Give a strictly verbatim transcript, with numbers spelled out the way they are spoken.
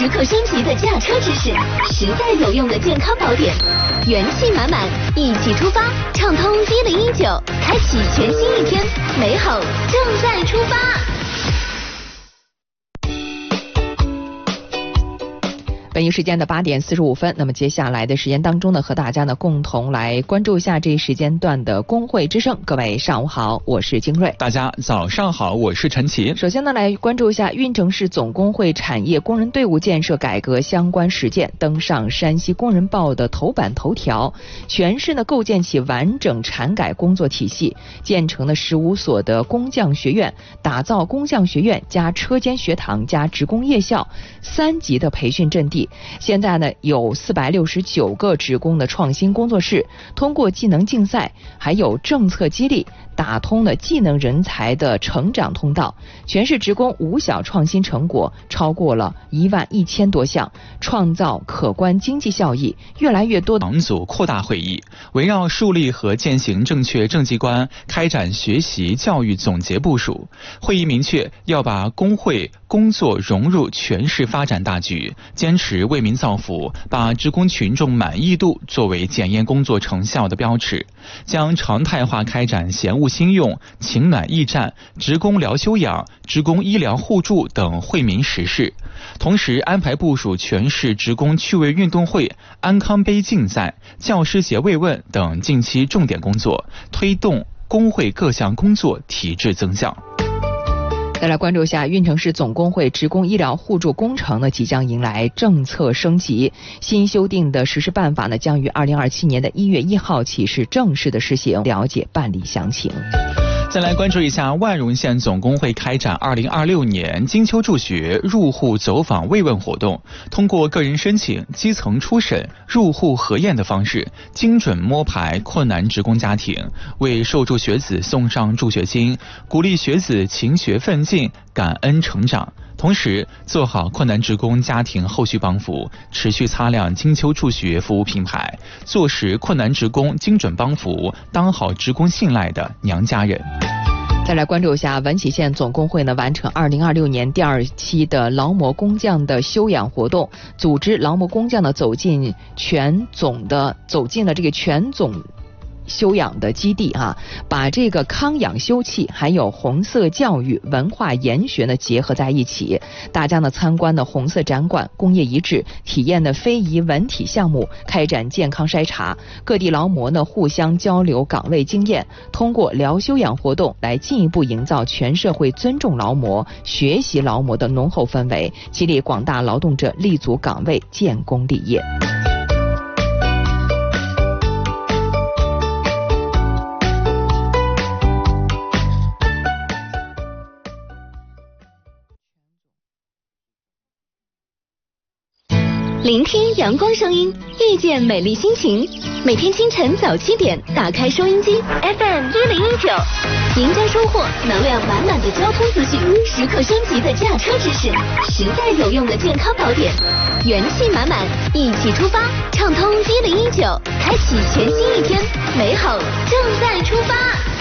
时刻升级的驾车知识，实在有用的健康宝典，元气满满，一起出发，畅通一零一九，开启全新一天，美好正在出发。 北京时间的八点四十五分，那么接下来的时间当中呢，和大家呢共同来关注一下这一时间段的工会之声。各位上午好，我是金瑞。 大家早上好，我是陈奇。 首先呢，来关注一下运城市总工会产业工人队伍建设改革相关实践登上山西工人报的头版头条。全市呢构建起完整产改工作体系，建成了十五所的工匠学院，打造工匠学院加车间学堂加职工夜校三级的培训阵地。现在呢，有四百六十九个职工的创新工作室，通过技能竞赛，还有政策激励，打通了技能人才的成长通道。全市职工五小创新成果超过了一万一千多项，创造可观经济效益。越来越多党组扩大会议，围绕树立和践行正确政绩观，开展学习教育总结部署。会议明确要把工会工作融入全市发展大局，坚持为民造福，把职工群众满意度作为检验工作成效的标尺，将常态化开展闲务新用、情暖驿站、职工疗休养、职工医疗互助等惠民实事。同时安排部署全市职工趣味运动会、安康杯竞赛、教师节慰问等近期重点工作，推动工会各项工作体制增效。 再来关注一下，运城市总工会职工医疗互助工程呢即将迎来政策升级，新修订的实施办法呢将于二零二七年的一月一号起是正式的施行。了解办理详情。 再来关注一下，万荣县总工会开展二零二六年金秋助学入户走访慰问活动，通过个人申请、基层初审、入户核验的方式，精准摸排困难职工家庭，为受助学子送上助学金，鼓励学子勤学奋进、感恩成长。同时做好困难职工家庭后续帮扶，持续擦亮金秋助学服务品牌，做实困难职工精准帮扶、当好职工信赖的娘家人。 再来关注一下，文喜县总工会呢完成二零二六年第二期的劳模工匠的修养活动，组织劳模工匠呢走进全总的走进了这个全总修养的基地啊，把这个康养修憩还有红色教育文化研学呢结合在一起。大家呢参观的红色展馆，工业遗址，体验的非遗文体项目，开展健康筛查。各地劳模呢互相交流岗位经验，通过疗修养活动来进一步营造全社会尊重劳模、学习劳模的浓厚氛围，激励广大劳动者立足岗位，建功立业。 聆听阳光声音，遇见美丽心情。每天清晨早七点，打开收音机 F M 一零一九，您将收获能量满满的交通资讯，时刻升级的驾车知识，实在有用的健康宝典，元气满满，一起出发，畅通一零一九，开启全新一天，美好正在出发。